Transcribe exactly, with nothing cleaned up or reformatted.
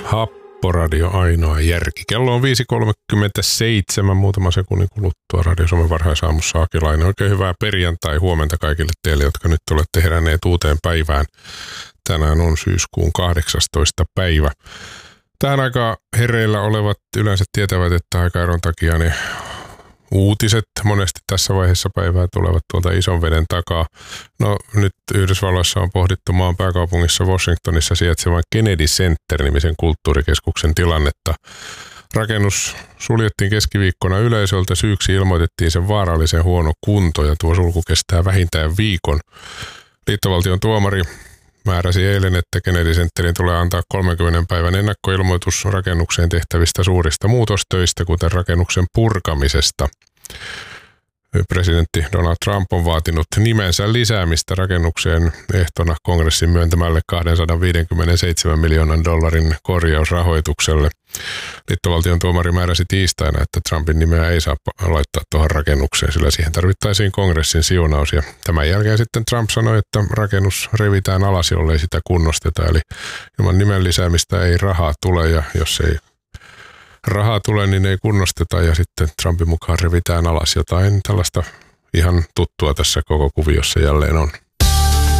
Happoradio, ainoa järki. Kello on viisi kolmekymmentäseitsemän, muutama sekunnin kuluttua Radio Suomen varhaisaamussa Akilainen. Oikein hyvää perjantai huomenta kaikille teille, jotka nyt olette heränneet uuteen päivään. Tänään on syyskuun kahdeksastoista päivä. Tähän aikaan hereillä olevat yleensä tietävät, että aikaeron takia ne uutiset monesti tässä vaiheessa päivää tulevat tuolta ison veden takaa. No nyt Yhdysvalloissa on pohdittu maan pääkaupungissa Washingtonissa sijaitsevan Kennedy Center-nimisen kulttuurikeskuksen tilannetta. Rakennus suljettiin keskiviikkona yleisöltä. Syyksi ilmoitettiin sen vaarallisen huono kunto ja tuo sulku kestää vähintään viikon. Liittovaltion tuomari määräsi eilen, että Kennedy Centerin tulee antaa kolmenkymmenen päivän ennakkoilmoitus rakennukseen tehtävistä suurista muutostöistä, kuten rakennuksen purkamisesta. Presidentti Donald Trump on vaatinut nimensä lisäämistä rakennukseen ehtona kongressin myöntämälle kaksisataaviisikymmentäseitsemän miljoonan dollarin korjausrahoitukselle. Liittovaltion tuomari määräsi tiistaina, että Trumpin nimeä ei saa laittaa tuohon rakennukseen, sillä siihen tarvittaisiin kongressin siunaus. Ja tämän jälkeen sitten Trump sanoi, että rakennus revitään alas, jollei sitä kunnosteta. Eli ilman nimen lisäämistä ei rahaa tule, ja jos ei rahaa tulee, niin ei kunnosteta, ja sitten Trumpin mukaan revitään alas. Jotain tällaista ihan tuttua tässä koko kuviossa jälleen on.